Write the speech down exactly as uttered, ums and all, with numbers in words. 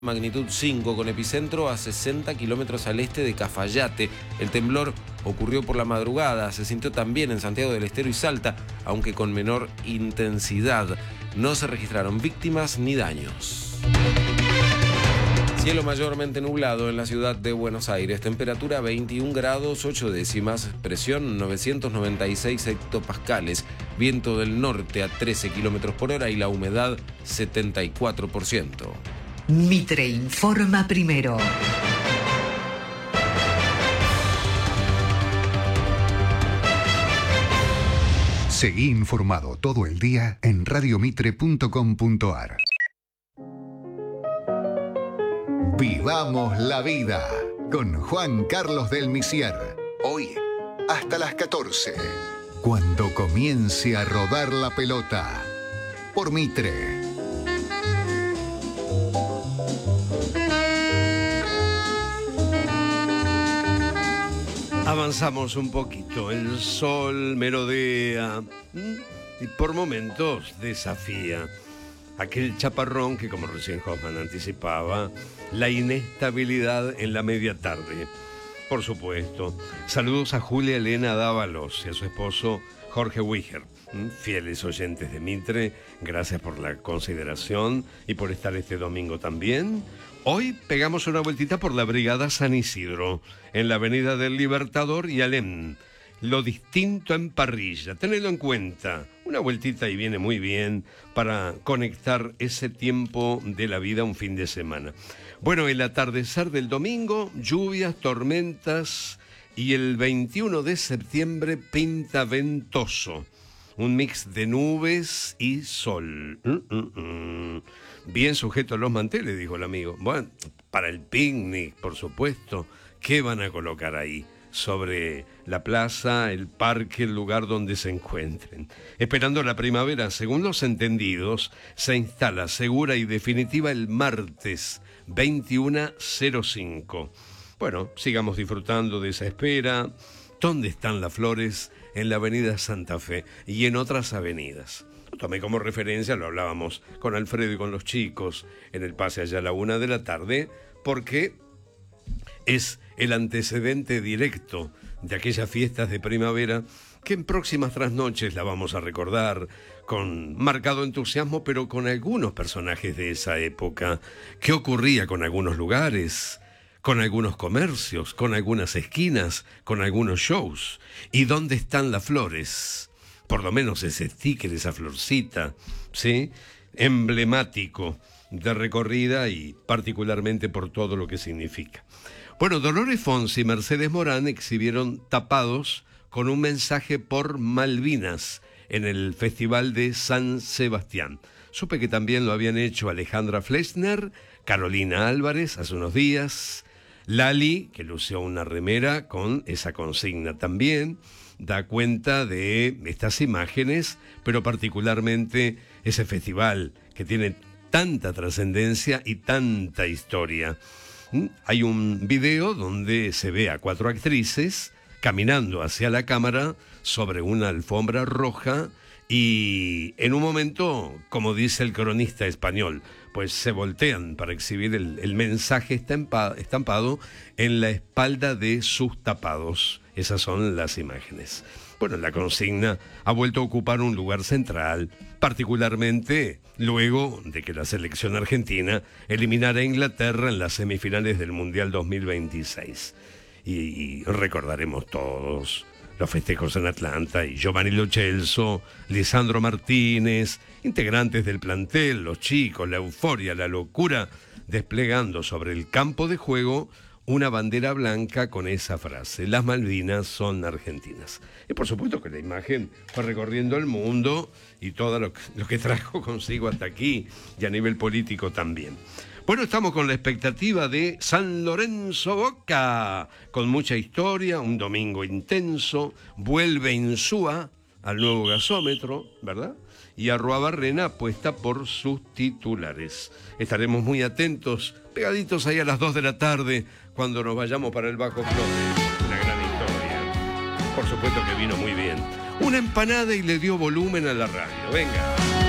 Magnitud cinco con epicentro a sesenta kilómetros al este de Cafayate. El temblor ocurrió por la madrugada, se sintió también en Santiago del Estero y Salta, aunque con menor intensidad. No se registraron víctimas ni daños. Cielo mayormente nublado en la ciudad de Buenos Aires, temperatura veintiún grados ocho décimas, presión novecientos noventa y seis hectopascales, viento del norte a trece kilómetros por hora y la humedad setenta y cuatro por ciento. Mitre informa primero. Seguí informado todo el día en radio mitre punto com punto ar. Vivamos la vida con Juan Carlos del Misier. Hoy hasta las catorce, cuando comience a rodar la pelota. Por Mitre. Avanzamos un poquito, el sol merodea y por momentos desafía. Aquel chaparrón que, como recién Hoffman anticipaba, la inestabilidad en la media tarde. Por supuesto, saludos a Julia Elena Dávalos y a su esposo Jorge Wiger, fieles oyentes de Mitre, gracias por la consideración y por estar este domingo también. Hoy pegamos una vueltita por la Brigada San Isidro, en la Avenida del Libertador y Alem. Lo distinto en parrilla, tenedlo en cuenta. Una vueltita y viene muy bien para conectar ese tiempo de la vida un fin de semana. Bueno, el atardecer del domingo, lluvias, tormentas y el veintiuno de septiembre pinta ventoso. Un mix de nubes y sol. Mm, mm, mm. Bien sujetos los manteles, dijo el amigo. Bueno, para el picnic, por supuesto. ¿Qué van a colocar ahí? Sobre la plaza, el parque, el lugar donde se encuentren. Esperando la primavera, según los entendidos, se instala segura y definitiva el martes veintiuno cero cinco. Bueno, sigamos disfrutando de esa espera. ¿Dónde están las flores? En la avenida Santa Fe y en otras avenidas. Lo tomé como referencia, lo hablábamos con Alfredo y con los chicos en el pase allá a la una de la tarde, porque es el antecedente directo de aquellas fiestas de primavera que en próximas trasnoches la vamos a recordar con marcado entusiasmo, pero con algunos personajes de esa época. ¿Qué ocurría con algunos lugares? Con algunos comercios, con algunas esquinas, con algunos shows. ¿Y dónde están las flores? Por lo menos ese sticker, esa florcita, ¿sí? Emblemático de recorrida y particularmente por todo lo que significa. Bueno, Dolores Fonsi y Mercedes Morán exhibieron Tapados con un mensaje por Malvinas en el Festival de San Sebastián. Supe que también lo habían hecho Alejandra Flesner, Carolina Álvarez hace unos días, Lali, que lució una remera con esa consigna también, da cuenta de estas imágenes, pero particularmente ese festival que tiene tanta trascendencia y tanta historia. Hay un video donde se ve a cuatro actrices caminando hacia la cámara sobre una alfombra roja y en un momento, como dice el cronista español, pues se voltean para exhibir el, el mensaje estampado, estampado en la espalda de sus tapados. Esas son las imágenes. Bueno, la consigna ha vuelto a ocupar un lugar central, particularmente luego de que la selección argentina eliminara a Inglaterra en las semifinales del Mundial dos mil veintiséis. Y, y recordaremos todos los festejos en Atlanta y Giovanni Lo Celso, Lisandro Martínez, integrantes del plantel, los chicos, la euforia, la locura, desplegando sobre el campo de juego una bandera blanca con esa frase: las Malvinas son argentinas. Y por supuesto que la imagen fue recorriendo el mundo y todo lo que, lo que trajo consigo hasta aquí, y a nivel político también. Bueno, estamos con la expectativa de San Lorenzo Boca, con mucha historia, un domingo intenso, vuelve Insúa al nuevo gasómetro, ¿verdad? Y Arruabarrena apuesta por sus titulares. Estaremos muy atentos, pegaditos ahí a las dos de la tarde, cuando nos vayamos para el Bajo Flores. Una gran historia. Por supuesto que vino muy bien. Una empanada y le dio volumen a la radio. Venga.